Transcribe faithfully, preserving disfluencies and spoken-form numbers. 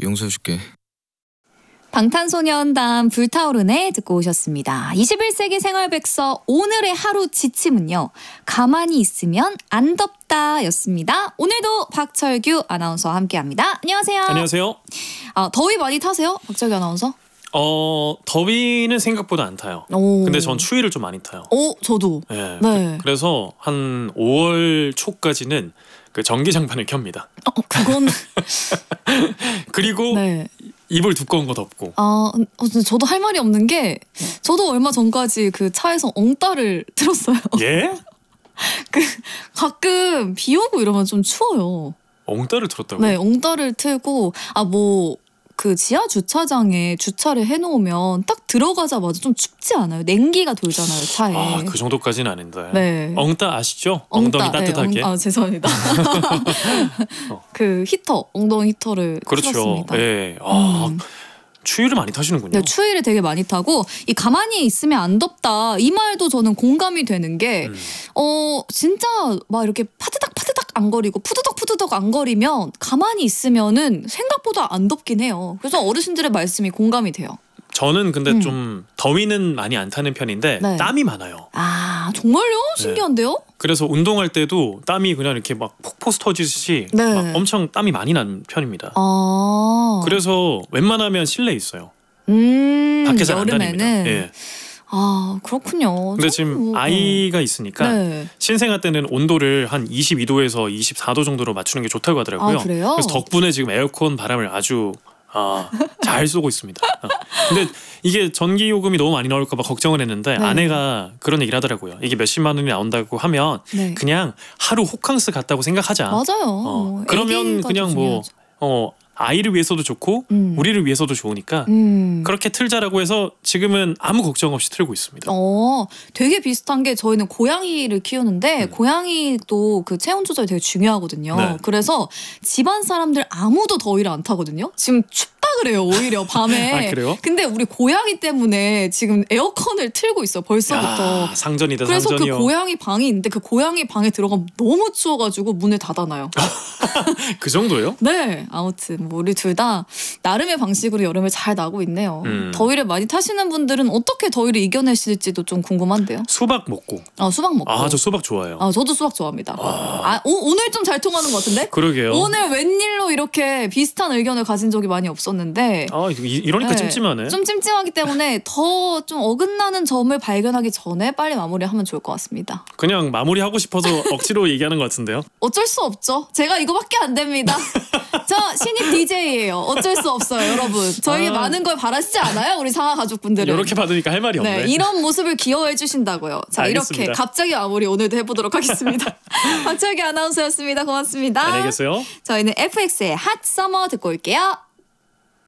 용서해줄게. 방탄소년단 불타오르네 듣고 오셨습니다. 이십일 세기 생활백서 오늘의 하루 지침은요. 가만히 있으면 안 덥다 였습니다. 오늘도 박철규 아나운서와 함께합니다. 안녕하세요. 안녕하세요. 아, 더위 많이 타세요? 박철규 아나운서? 어 더위는 생각보다 안 타요. 오. 근데 전 추위를 좀 많이 타요. 오, 저도. 네. 네. 그래서 한 오월 초까지는 그 전기장판을 켭니다. 어, 그건 그리고 네. 이불 두꺼운 거 덮고. 아, 어, 근데 저도 할 말이 없는 게 저도 얼마 전까지 그 차에서 엉따를 틀었어요. 예? 그 가끔 비 오고 이러면 좀 추워요. 엉따를 들었다고? 네, 엉따를 틀고 아 뭐 그 지하 주차장에 주차를 해놓으면 딱 들어가자마자 좀 춥지 않아요? 냉기가 돌잖아요 차에. 아, 그 정도까지는 아닌데. 네. 엉따 아시죠? 엉덩이 엉따, 따뜻하게. 네, 엉, 아 죄송합니다. 어. 그 히터 엉덩이 히터를 그렇죠. 틀었습니다. 예. 아, 음. 추위를 많이 타시는군요. 네, 추위를 되게 많이 타고 이 가만히 있으면 안 덥다 이 말도 저는 공감이 되는 게 음. 어, 진짜 막 이렇게 파드닥 파드닥 안 거리고 푸드덕 푸드덕 안 거리면 가만히 있으면은 생각보다 안 덥긴 해요. 그래서 어르신들의 말씀이 공감이 돼요. 저는 근데 음. 좀 더위는 많이 안 타는 편인데 네. 땀이 많아요. 아 정말요? 신기한데요? 그래서 운동할 때도 땀이 그냥 이렇게 막 폭포 터지듯이 네. 막 엄청 땀이 많이 나는 편입니다. 아 그래서 웬만하면 실내에 있어요. 음, 밖에 잘 안 여름에는 다닙니다. 예. 아 그렇군요. 근데 저는 지금 뭐, 아이가 있으니까 네. 신생아 때는 온도를 한 이십이 도에서 이십사 도 정도로 맞추는 게 좋다고 하더라고요. 아, 그래요? 그래서 덕분에 지금 에어컨 바람을 아주 아, 잘 쏘고 있습니다. 어. 근데 이게 전기 요금이 너무 많이 나올까 봐 걱정을 했는데 네. 아내가 그런 얘기를 하더라고요. 이게 몇십만 원이 나온다고 하면 네. 그냥 하루 호캉스 갔다고 생각하자. 맞아요. 어, 뭐 그러면 애기가 그냥 더 뭐 중요하죠. 어, 아이를 위해서도 좋고 음. 우리를 위해서도 좋으니까 음. 그렇게 틀자라고 해서 지금은 아무 걱정 없이 틀고 있습니다. 어, 되게 비슷한 게 저희는 고양이를 키우는데 음. 고양이도 그 체온 조절이 되게 중요하거든요. 네. 그래서 집안 사람들 아무도 더위를 안 타거든요. 지금 춥다 그래요, 오히려 밤에. 아, 그래요? 근데 우리 고양이 때문에 지금 에어컨을 틀고 있어, 벌써부터. 야, 상전이다 그래서 상전이요. 그 고양이 방이 있는데 그 고양이 방에 들어가면 너무 추워가지고 문을 닫아놔요. 그 정도요? 네, 아무튼 뭐 우리 둘 다 나름의 방식으로 여름을 잘 나고 있네요. 음. 더위를 많이 타시는 분들은 어떻게 더위를 이겨내실지도 좀 궁금한데요. 수박 먹고. 아, 수박 먹고. 아, 저 수박 좋아해요. 아, 저도 수박 좋아합니다. 아, 오, 오늘 좀 잘 통하는 것 같은데? 그러게요. 오늘 웬일로 이렇게 비슷한 의견을 가진 적이 많이 없었는데. 아, 이- 이러니까 네, 찜찜하네. 좀 찜찜하기 때문에 더 좀 어긋나는 점을 발견하기 전에 빨리 마무리하면 좋을 것 같습니다. 그냥 마무리하고 싶어서 억지로 얘기하는 것 같은데요. 어쩔 수 없죠. 제가 이거밖에 안 됩니다. 저 신입 디제이예요. 어쩔 수 없어요, 여러분. 저에게 아. 많은 걸 바라시지 않아요, 우리 상하 가족분들은. 이렇게 받으니까 할 말이 없네. 네, 이런 모습을 귀여워해 주신다고요. 자, 알겠습니다. 이렇게 갑자기 마무리 오늘도 해보도록 하겠습니다. 박철기 아나운서였습니다. 고맙습니다. 안녕히 계세요. 저희는 에프엑스의 핫 서머 듣고 올게요.